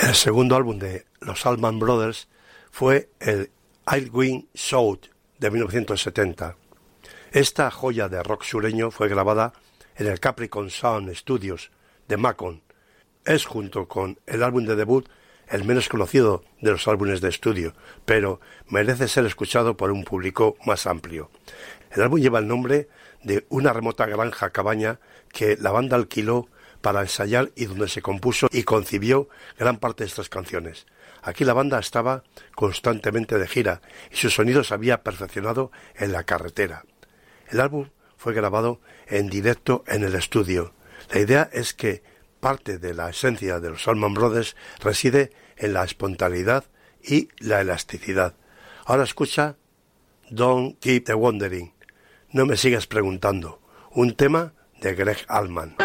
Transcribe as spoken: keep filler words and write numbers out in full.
El segundo álbum de los Allman Brothers fue el I'll Win Shout de mil novecientos setenta. Esta joya de rock sureño fue grabada en el Capricorn Sound Studios de Macon. Es, junto con el álbum de debut, el menos conocido de los álbumes de estudio, pero merece ser escuchado por un público más amplio. El álbum lleva el nombre de una remota granja cabaña que la banda alquiló para ensayar y donde se compuso y concibió gran parte de estas canciones. Aquí la banda estaba constantemente de gira y su sonido se había perfeccionado en la carretera. El álbum fue grabado en directo en el estudio. La idea es que parte de la esencia de los Allman Brothers reside en la espontaneidad y la elasticidad. Ahora escucha Don't Keep the Wondering. No me sigas preguntando. Un tema de Greg Allman.